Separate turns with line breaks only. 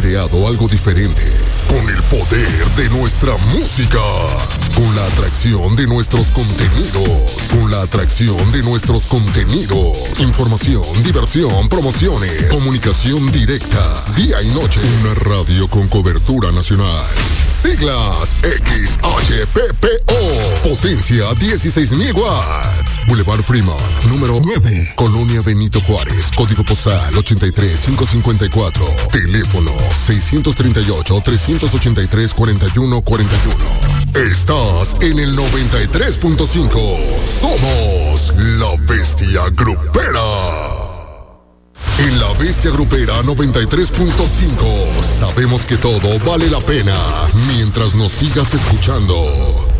creado algo diferente, con el poder de nuestra música, con la atracción de nuestros contenidos, información, diversión, promociones, comunicación directa, día y noche, una radio con cobertura nacional. Siglas XHPPO, potencia 16,000 watts. Boulevard Fremont, número 9, Colonia Benito Juárez, código postal 83554, teléfono 638-383-4141. Estás en el 93.5. Somos La Bestia Grupera. En La Bestia Grupera 93.5 sabemos que todo vale la pena mientras nos sigas escuchando.